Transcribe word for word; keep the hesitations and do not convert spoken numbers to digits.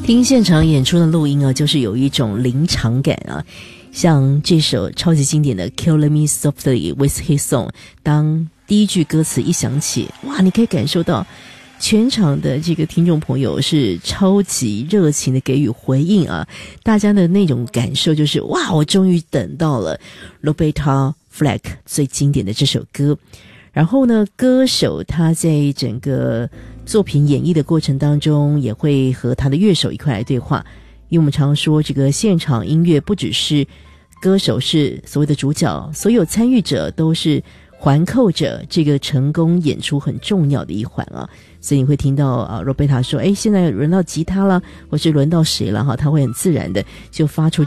听现场演出的录音啊，就是有一种临场感啊，像这首超级经典的 Kill Me Softly with His Song， 当第一句歌词一响起，哇，你可以感受到全场的这个听众朋友是超级热情的给予回应啊，大家的那种感受就是哇，我终于等到了 Roberta Flack 最经典的这首歌。然后呢，歌手他在整个作品演绎的过程当中，也会和他的乐手一块来对话。因为我们常说，这个现场音乐不只是歌手是所谓的主角，所有参与者都是环扣着这个成功演出很重要的一环啊。所以你会听到啊 Roberta 说，哎，现在轮到吉他了，或是轮到谁了哈，他会很自然的就发出